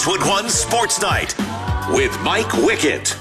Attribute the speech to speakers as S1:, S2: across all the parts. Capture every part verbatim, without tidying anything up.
S1: Westwood One Sports Night with Mike Wickett.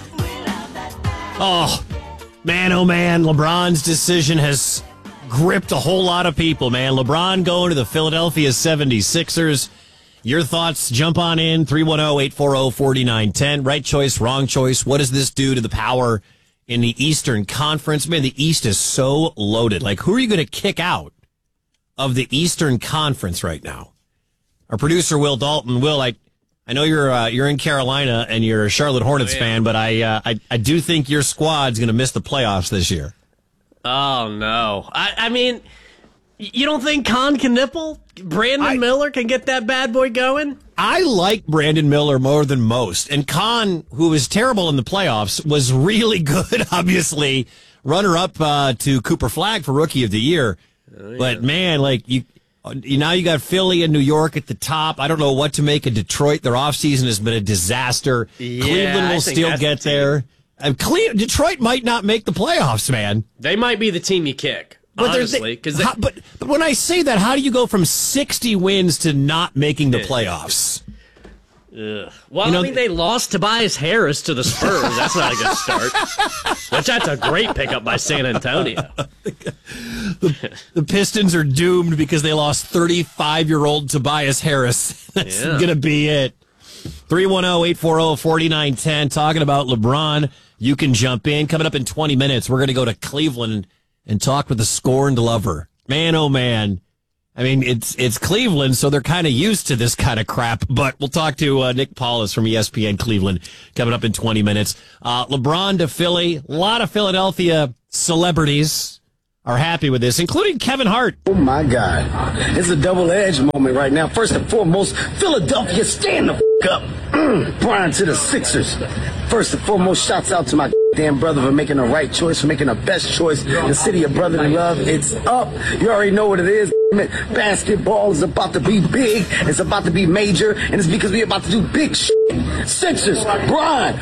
S2: Oh, man, oh man, LeBron's decision has gripped a whole lot of people, man. LeBron going to the Philadelphia seventy-sixers. Your thoughts, jump on in, three one zero, eight four zero, four nine one zero. Right choice, wrong choice. What does this do to the power in the Eastern Conference? Man, the East is so loaded. Like, who are you going to kick out of the Eastern Conference right now? Our producer, Will Dalton. Will, I I know you're uh, you're in Carolina and you're a Charlotte Hornets oh, yeah. fan, but I, uh, I I do think your squad's going to miss the playoffs this year.
S3: Oh, no. I, I mean, you don't think Con can nipple? Brandon I, Miller can get that bad boy going?
S2: I like Brandon Miller more than most. And Con, who was terrible in the playoffs, was really good, obviously. Runner-up uh, to Cooper Flagg for Rookie of the Year. Oh, yeah. But, man, like, you, you now you got Philly and New York at the top. I don't know what to make of Detroit. Their offseason has been a disaster.
S3: Yeah,
S2: Cleveland will still get the there. And Cle- Detroit might not make the playoffs, man.
S3: They might be the team you kick, but honestly. Cause they,
S2: how, but, but when I say that, how do you go from sixty wins to not making the playoffs?
S3: Ugh. Well,
S2: you know,
S3: I mean, they lost Tobias Harris to the Spurs. That's not a good start. Which, that's a great pickup by San Antonio.
S2: the, the Pistons are doomed because they lost thirty-five-year-old Tobias Harris. That's yeah. going to be it. three one zero, eight four zero, four nine one zero. Talking about LeBron, you can jump in. Coming up in twenty minutes, we're going to go to Cleveland and talk with the scorned lover. Man, oh, man. I mean, it's it's Cleveland, so they're kind of used to this kind of crap. But we'll talk to uh, Nick Paulus from E S P N Cleveland coming up in twenty minutes. Uh, LeBron to Philly. A lot of Philadelphia celebrities are happy with this, including Kevin Hart.
S4: Oh, my God. It's a double-edged moment right now. First and foremost, Philadelphia, stand the f*** up. Brian to the Sixers. First and foremost, shouts out to my damn brother for making the right choice, for making the best choice. The city of brotherly love, it's up. You already know what it is. Basketball is about to be big. It's about to be major. And it's because we're about to do big shit. Sixers, Brian.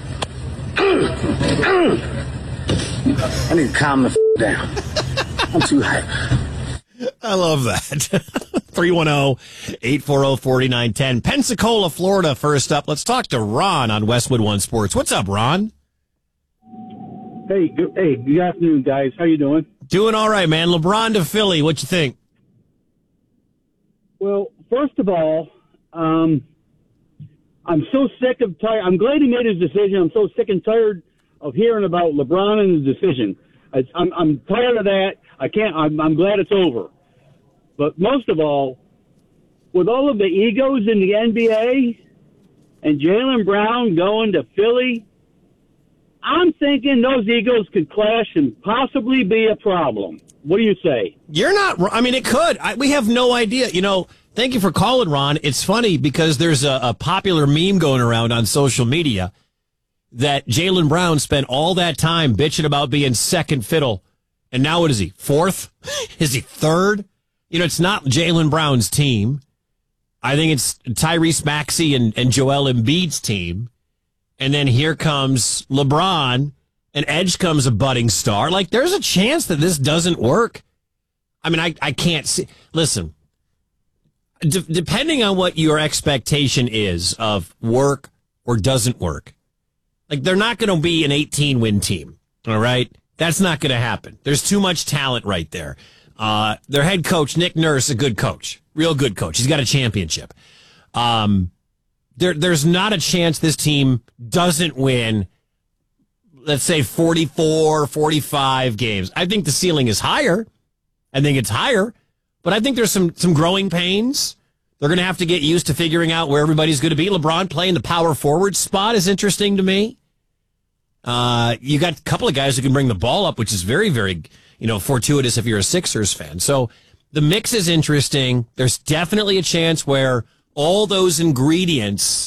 S4: I need to calm the f*** down. I'm too hyped.
S2: I love that. three one zero, eight four zero, four nine one zero. Pensacola, Florida, first up. Let's talk to Ron on Westwood One Sports. What's up, Ron?
S5: Hey, good, hey, good afternoon, guys. How you doing?
S2: Doing all right, man. LeBron to Philly. What you think?
S5: Well, first of all, um, I'm so sick of tired. I'm glad he made his decision. I'm so sick and tired of hearing about LeBron and his decision. I, I'm, I'm tired of that. I can't. I'm, I'm glad it's over. But most of all, with all of the egos in the N B A and Jaylen Brown going to Philly, I'm thinking those egos could clash and possibly be a problem. What do you say?
S2: You're not. I mean, it could. I, we have no idea. You know, thank you for calling, Ron. It's funny because there's a, a popular meme going around on social media that Jaylen Brown spent all that time bitching about being second fiddle. And now what is he? Fourth? Is he third? You know, it's not Jaylen Brown's team. I think it's Tyrese Maxey and, and Joel Embiid's team. And then here comes LeBron, and Edge comes a budding star. Like, there's a chance that this doesn't work. I mean, I, I can't see. Listen, d- depending on what your expectation is of work or doesn't work, like, they're not going to be an eighteen-win team, all right? That's not going to happen. There's too much talent right there. Uh, their head coach, Nick Nurse, a good coach, real good coach. He's got a championship. Um, there, there's not a chance this team doesn't win, let's say, forty-four, forty-five games. I think the ceiling is higher. I think it's higher. But I think there's some, some growing pains. They're going to have to get used to figuring out where everybody's going to be. LeBron playing the power forward spot is interesting to me. Uh, you got a couple of guys who can bring the ball up, which is very, very, you know, fortuitous if you're a Sixers fan. So the mix is interesting. There's definitely a chance where all those ingredients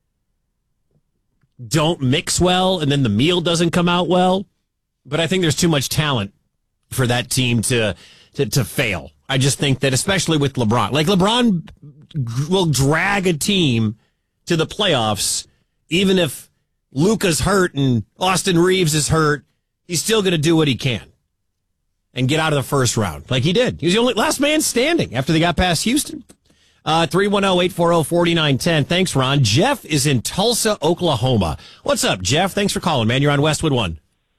S2: don't mix well and then the meal doesn't come out well. But I think there's too much talent for that team to, to, to fail. I just think that, especially with LeBron, like LeBron will drag a team to the playoffs, even if Luka's hurt and Austin Reeves is hurt, he's still going to do what he can and get out of the first round like he did. He was the only last man standing after they got past Houston. Uh, three one zero, eight four zero, four nine one zero. Thanks, Ron. Jeff is in Tulsa, Oklahoma. What's up, Jeff? Thanks for calling, man. You're on Westwood One.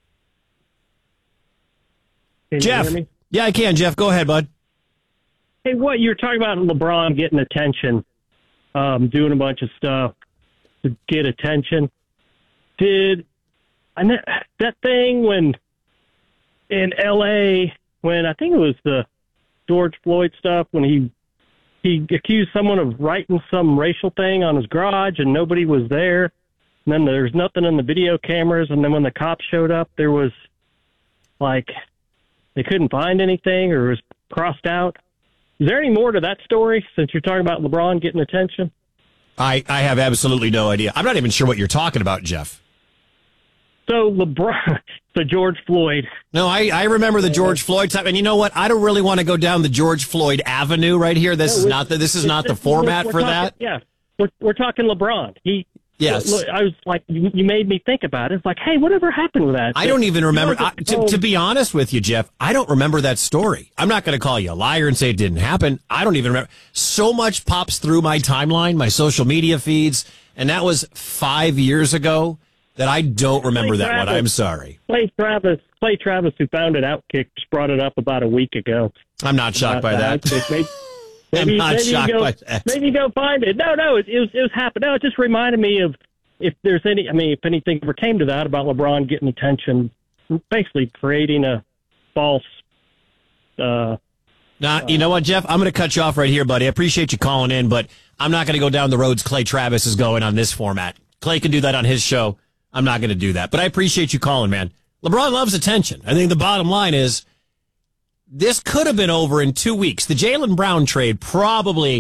S6: Can
S2: Jeff.
S6: you hear me?
S2: Yeah, I can, Jeff. Go ahead, bud.
S6: Hey, what you were talking about LeBron getting attention, um, doing a bunch of stuff to get attention. Did I know, that thing when in L A when I think it was the George Floyd stuff when he he accused someone of writing some racial thing on his garage and nobody was there. And then there's nothing in the video cameras. And then when the cops showed up, there was like they couldn't find anything or it was crossed out. Is there any more to that story since you're talking about LeBron getting attention?
S2: I, I have absolutely no idea. I'm not even sure what you're talking about, Jeff.
S6: So LeBron, so George Floyd.
S2: No, I, I remember the George Floyd time, and you know what? I don't really want to go down the George Floyd Avenue right here. This
S6: No,
S2: is not the this is not the format
S6: we're
S2: for
S6: talking,
S2: that.
S6: Yeah, we're we're talking LeBron. He
S2: Yes.
S6: Look, I was like, you, you made me think about it. It's like, hey, whatever happened with that?
S2: I don't even remember.
S6: You know,
S2: I, to, to be honest with you, Jeff, I don't remember that story. I'm not going to call you a liar and say it didn't happen. I don't even remember. So much pops through my timeline, my social media feeds, and that was five years ago that I don't remember
S6: Clay
S2: that
S6: Travis,
S2: one. I'm sorry.
S6: Clay Travis, Clay Travis, who founded Outkick, just brought it up about a week ago.
S2: I'm not shocked by that.
S6: Maybe,
S2: I'm
S6: maybe,
S2: not
S6: maybe
S2: shocked
S6: you go,
S2: by that.
S6: Maybe you go find it. No, no, it, it was it was happening. No, it just reminded me of if there's any. I mean, if anything ever came to that about LeBron getting attention, basically creating a false. Uh,
S2: Now, you know what, Jeff? I'm going to cut you off right here, buddy. I appreciate you calling in, but I'm not going to go down the roads Clay Travis is going on this format. Clay can do that on his show. I'm not going to do that. But I appreciate you calling, man. LeBron loves attention. I think the bottom line is this could have been over in two weeks. The Jaylen Brown trade probably